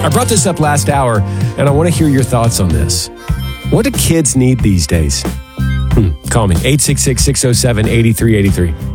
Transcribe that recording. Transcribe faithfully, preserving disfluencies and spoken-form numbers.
I brought this up last hour, and I want to hear your thoughts on this. What do kids need these days? Hmm, call me, eight six six, six oh seven, eight three eight three.